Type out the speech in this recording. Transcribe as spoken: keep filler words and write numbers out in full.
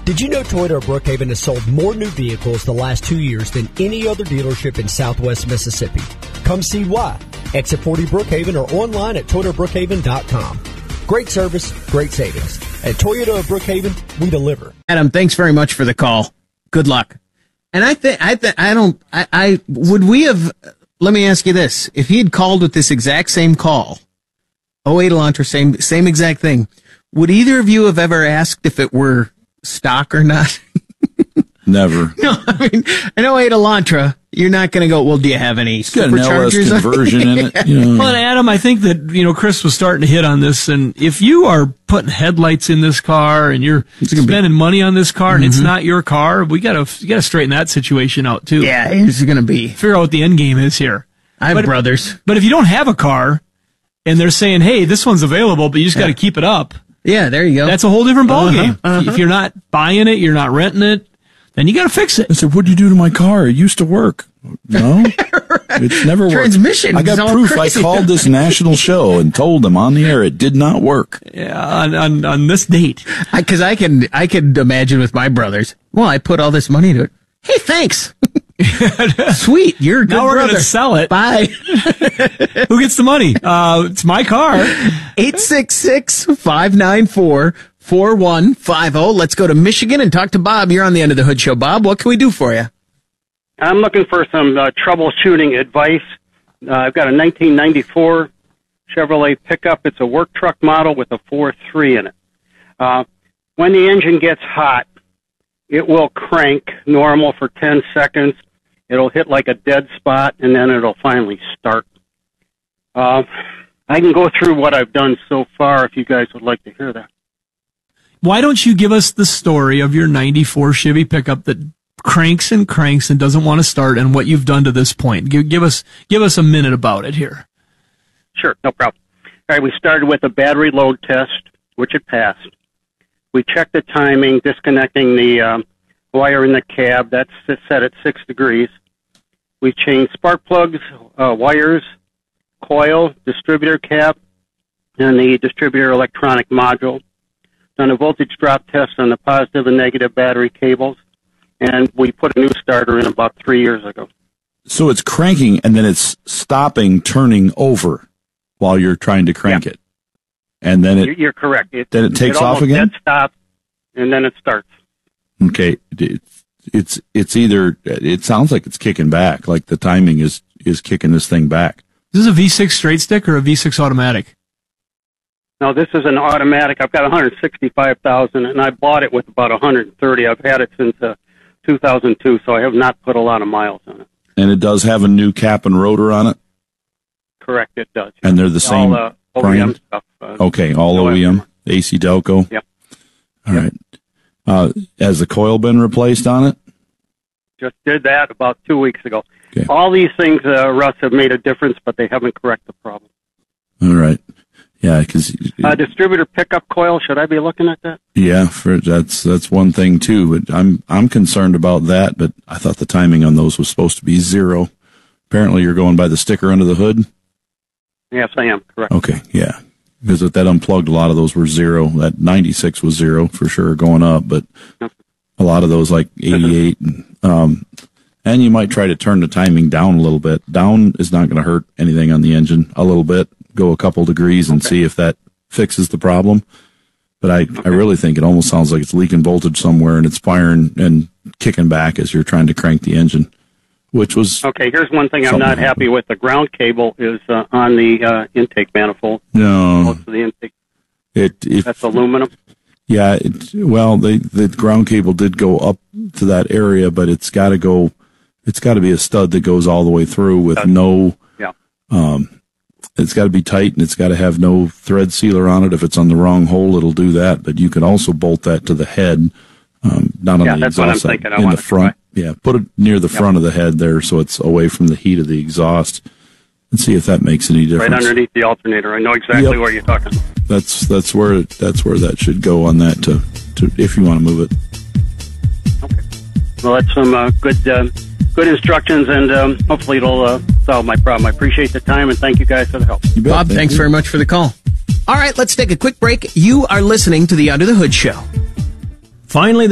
Did you know Toyota of Brookhaven has sold more new vehicles the last two years than any other dealership in Southwest Mississippi? Come see why. Exit forty Brookhaven or online at toyota brookhaven dot com. Great service, great savings. At Toyota of Brookhaven, we deliver. Adam, thanks very much for the call. Good luck. And I think, I th- I don't, I, I, would we have, let me ask you this. If he had called with this exact same call, oh eight Elantra, same, same exact thing, would either of you have ever asked if it were stock or not? Never. No, I mean, an oh eight Elantra, you're not going to go, well, do you have any it's got an L S superchargers? conversion in it. You know. Well, and Adam, I think that, you know, Chris was starting to hit on this, and if you are putting headlights in this car and you're spending be- money on this car and mm-hmm. it's not your car, we gotta, you gotta straighten that situation out too. Yeah, it's going to be. Figure out what the end game is here. I have but, brothers. But if you don't have a car and they're saying, hey, this one's available, but you just yeah. gotta keep it up. Yeah, there you go. That's a whole different ballgame. Uh-huh, uh-huh. If you're not buying it, you're not renting it, then you got to fix it. I said, what'd you do to my car? It used to work. No, right. It's never worked. Transmission. I got proof. Crazy. I called this national show and told them on the air it did not work. Yeah, on on, on this date. Because I, I can I can imagine with my brothers. Well, I put all this money into it. Hey, thanks. Sweet, you're a good now we're brother. Gonna sell it. Bye. Who gets the money? Uh, it's my car. eight six six, five nine four, four one five zero. Let's go to Michigan and talk to Bob. You're on the End of the Hood Show. Bob, what can we do for you? I'm looking for some uh, troubleshooting advice. Uh, I've got a nineteen ninety-four Chevrolet pickup. It's a work truck model with a four three in it. Uh, when the engine gets hot, it will crank normal for ten seconds. It'll hit like a dead spot, and then it'll finally start. Uh, I can go through what I've done so far if you guys would like to hear that. Why don't you give us the story of your ninety-four Chevy pickup that cranks and cranks and doesn't want to start, and what you've done to this point? Give, give us give us a minute about it here. Sure, no problem. All right, we started with a battery load test, which it passed. We checked the timing, disconnecting the um, wire in the cab. That's set at six degrees. We changed spark plugs, uh, wires, coil, distributor cap, and the distributor electronic module. Done a voltage drop test on the positive and negative battery cables, and we put a new starter in about three years ago. So it's cranking, and then it's stopping, turning over while you're trying to crank yeah. it. And then it... You're correct. It, then it takes it off again? It stops, and then it starts. Okay. It's, it's, it's either... It sounds like it's kicking back, like the timing is, is kicking this thing back. Is this a V six straight stick or a V six automatic? No, this is an automatic. I've got one hundred sixty-five thousand, and I bought it with about one hundred thirty. I've had it since uh, two thousand two, so I have not put a lot of miles on it. And it does have a new cap and rotor on it? Correct, it does. And they're the same all, uh, O E M brand? stuff. Uh, okay, all O E M, A C Delco? Yep. All right. Uh, has the coil been replaced on it? Just did that about two weeks ago. Okay. All these things, uh, Russ, have made a difference, but they haven't corrected the problem. All right. Yeah, because uh, distributor pickup coil. Should I be looking at that? Yeah, for that's that's one thing too. But I'm I'm concerned about that. But I thought the timing on those was supposed to be zero. Apparently, you're going by the sticker under the hood. Yes, I am. Correct. Okay, yeah, because with that unplugged, a lot of those were zero. That ninety-six was zero for sure going up, but a lot of those like eighty-eight. and, um, and you might try to turn the timing down a little bit. Down is not going to hurt anything on the engine. A little bit. Go a couple degrees and okay. see if that fixes the problem. But I, okay. I really think it almost sounds like it's leaking voltage somewhere and it's firing and kicking back as you're trying to crank the engine, which was... Okay, here's one thing I'm not happy with. The ground cable is uh, on the uh, intake manifold. No. Most of the intake. It, if, That's aluminum? Yeah, it, well, they, the ground cable did go up to that area, but it's got to go... It's got to be a stud that goes all the way through with That's, no... Yeah. Um, It's got to be tight, and it's got to have no thread sealer on it. If it's on the wrong hole, it'll do that. But you can also bolt that to the head, um, not on yeah, the exhaust side, in the front. Yeah, put it near the yep. front of the head there, so it's away from the heat of the exhaust, and see if that makes any difference. Right underneath the alternator. I know exactly yep. where you're talking. That's that's where that's where that should go on that to, to if you want to move it. Okay. Well, that's some uh, good. Uh, Good instructions, and um, hopefully it'll uh, solve my problem. I appreciate the time, and thank you guys for the help. You bet, Bob, thank thanks you. very much for the call. All right, let's take a quick break. You are listening to the Under the Hood Show. Finally,